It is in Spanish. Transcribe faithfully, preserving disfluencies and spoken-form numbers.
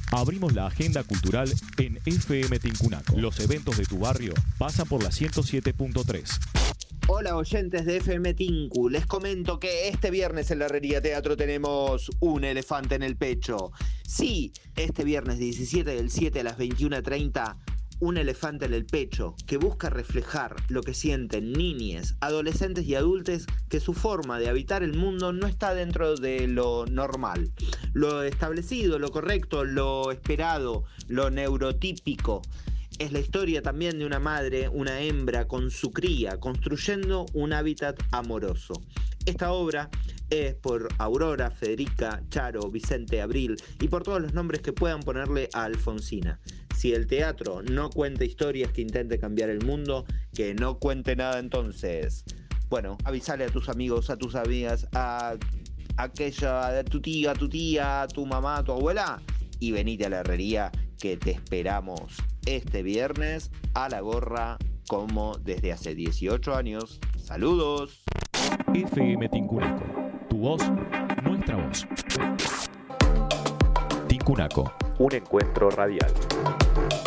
Abrimos la agenda cultural en F M Tincunaco. Los eventos de tu barrio pasan por la ciento siete punto tres. Hola oyentes de F M Tinku, les comento que este viernes en la Herrería Teatro tenemos un elefante en el pecho. Sí, este viernes diecisiete del siete a las veintiuna treinta, un elefante en el pecho que busca reflejar lo que sienten niñes, adolescentes y adultos, que su forma de habitar el mundo no está dentro de lo normal, lo establecido, lo correcto, lo esperado, lo neurotípico. Es la historia también de una madre, una hembra con su cría, construyendo un hábitat amoroso. Esta obra es por Aurora, Federica, Charo, Vicente, Abril y por todos los nombres que puedan ponerle a Alfonsina. Si el teatro no cuenta historias que intente cambiar el mundo, que no cuente nada entonces. Bueno, avísale a tus amigos, a tus amigas, a aquella, a tu tía, a tu tía, a tu mamá, a tu abuela, y venite a la herrería que te esperamos este viernes a la gorra como desde hace dieciocho años. ¡Saludos! F M Tincunaco. Tu voz, nuestra voz. Tincunaco. Un encuentro radial.